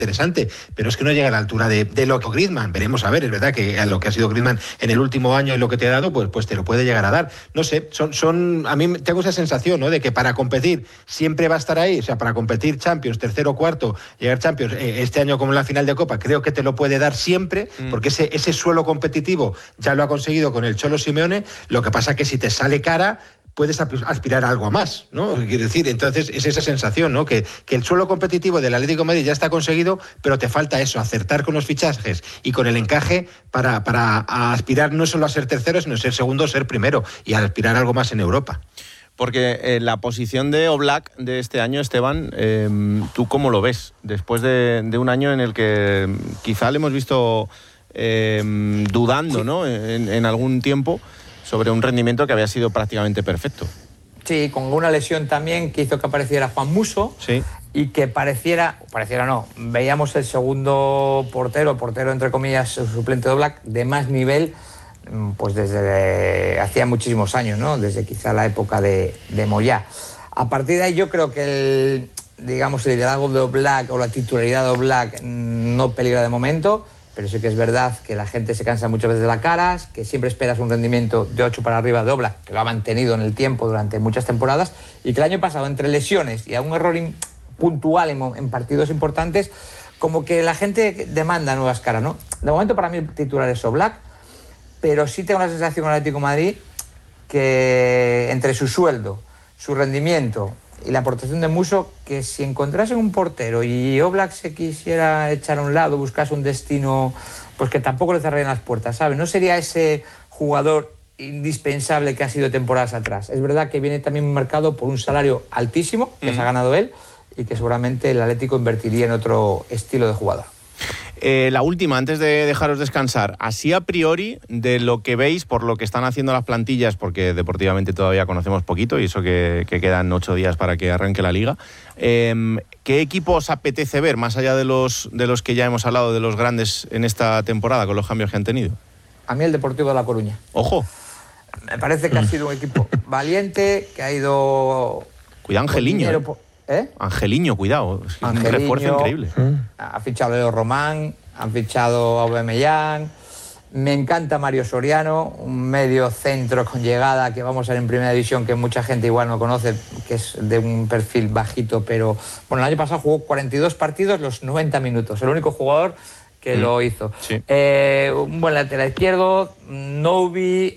interesante, pero es que no llega a la altura de lo que Griezmann. Veremos a ver, es verdad que a lo que ha sido Griezmann en el último año y lo que te ha dado, pues te lo puede llegar a dar. No sé, a mí tengo esa sensación, ¿no?, de que para competir siempre va a estar ahí, o sea, para competir Champions, tercero, cuarto, llegar Champions, este año como en la final de Copa, creo que te lo puede dar siempre, porque ese suelo competitivo ya lo ha conseguido con el Cholo Simeone. Lo que pasa que si te sale cara, puedes aspirar a algo más, ¿no? Quiero decir, entonces es esa sensación, ¿no?, que el suelo competitivo del Atlético de Madrid ya está conseguido, pero te falta eso, acertar con los fichajes y con el encaje para aspirar no solo a ser tercero, sino a ser segundo, ser primero y a aspirar a algo más en Europa. Porque la posición de Oblak de este año, Esteban, ¿tú cómo lo ves? Después de un año en el que quizá le hemos visto dudando, ¿no?, en algún tiempo, sobre un rendimiento que había sido prácticamente perfecto. Sí, con una lesión también que hizo que apareciera Juan Musso, sí, y que pareciera no, veíamos el segundo portero entre comillas, suplente de Oblak, de más nivel, pues desde hacía muchísimos años, ¿no?, desde quizá la época de Moyá. A partir de ahí yo creo que el liderazgo de Oblak o la titularidad de Oblak no peligra de momento, pero sí que es verdad que la gente se cansa muchas veces de la cara, que siempre esperas un rendimiento de 8 para arriba de Oblak, que lo ha mantenido en el tiempo durante muchas temporadas, y que el año pasado, entre lesiones y algún error puntual en partidos importantes, como que la gente demanda nuevas caras, ¿no? De momento para mí el titular es Oblak, pero sí tengo la sensación con el Atlético de Madrid que entre su sueldo, su rendimiento y la aportación de Musso, que si encontrasen un portero y Oblak se quisiera echar a un lado, buscase un destino, pues que tampoco le cerrarían las puertas, ¿sabes? No sería ese jugador indispensable que ha sido temporadas atrás. Es verdad que viene también un mercado por un salario altísimo, que se ha ganado él, y que seguramente el Atlético invertiría en otro estilo de jugador. La última, antes de dejaros descansar, así a priori, de lo que veis, por lo que están haciendo las plantillas, porque deportivamente todavía conocemos poquito, y eso que quedan 8 días para que arranque la Liga, ¿qué equipo os apetece ver, más allá de los que ya hemos hablado, de los grandes en esta temporada, con los cambios que han tenido? A mí el Deportivo de La Coruña. ¡Ojo! Me parece que ha sido un equipo valiente, que ha ido... Cuidado, Angeliño. Angeliño, cuidado. Es un refuerzo increíble. Ha fichado a Leo Román, han fichado a Aubameyang. Me encanta Mario Soriano, un medio centro con llegada que vamos a ver en Primera División, que mucha gente igual no conoce, que es de un perfil bajito, pero bueno, el año pasado jugó 42 partidos, los 90 minutos. El único jugador que lo hizo. Sí. Un buen lateral izquierdo, Novi,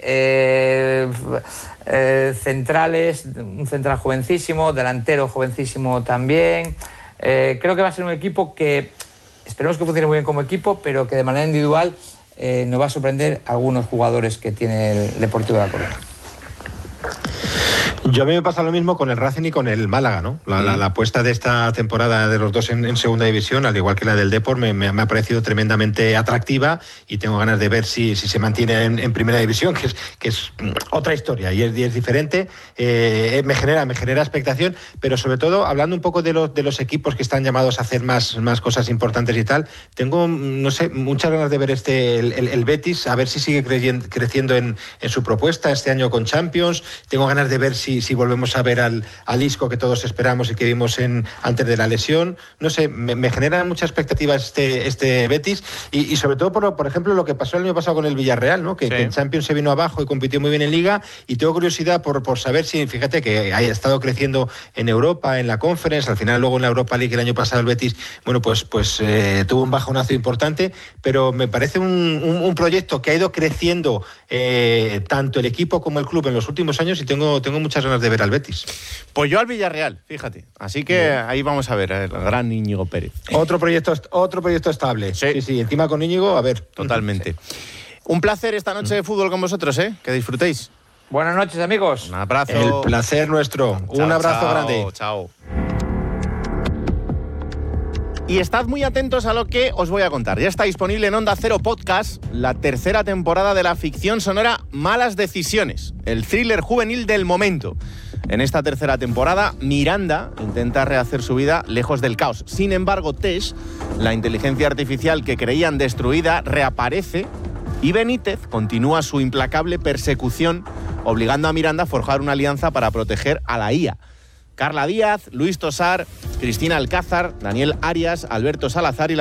centrales, un central jovencísimo, delantero jovencísimo también. Creo que va a ser un equipo que esperemos que funcione muy bien como equipo, pero que de manera individual nos va a sorprender algunos jugadores que tiene el Deportivo de La Coruña. Yo a mí me pasa lo mismo con el Racing y con el Málaga, ¿no? La apuesta de esta temporada de los dos en segunda división, al igual que la del Depor, me ha parecido tremendamente atractiva, y tengo ganas de ver si se mantiene en primera división, que es otra historia y es diferente. Me genera expectación, pero sobre todo, hablando un poco de los equipos que están llamados a hacer más cosas importantes y tal, tengo, no sé, muchas ganas de ver el Betis, a ver si sigue creciendo en su propuesta este año con Champions. Tengo ganas de ver si volvemos a ver al Isco que todos esperamos y que vimos antes de la lesión. No sé, me genera mucha expectativa este Betis, y sobre todo por ejemplo lo que pasó el año pasado con el Villarreal, ¿no? Que en Champions se vino abajo y compitió muy bien en Liga, y tengo curiosidad por saber si, fíjate que haya estado creciendo en Europa, en la Conference, al final luego en la Europa League el año pasado el Betis, bueno, pues tuvo un bajonazo importante, pero me parece un proyecto que ha ido creciendo tanto el equipo como el club en los últimos años, y tengo muchas ganas de ver al Betis. Pues yo al Villarreal, fíjate. Así que ahí vamos a ver al gran Íñigo Pérez. Otro proyecto estable. Sí, encima con Íñigo, a ver. Totalmente. Sí. Un placer esta noche de fútbol con vosotros, que disfrutéis. Buenas noches, amigos. Un abrazo. El placer nuestro. Un abrazo grande. Chao. Y estad muy atentos a lo que os voy a contar. Ya está disponible en Onda Cero Podcast la tercera temporada de la ficción sonora Malas Decisiones, el thriller juvenil del momento. En esta tercera temporada, Miranda intenta rehacer su vida lejos del caos. Sin embargo, Tesh, la inteligencia artificial que creían destruida, reaparece, y Benítez continúa su implacable persecución, obligando a Miranda a forjar una alianza para proteger a la IA. Carla Díaz, Luis Tosar, Cristina Alcázar, Daniel Arias, Alberto Salazar y la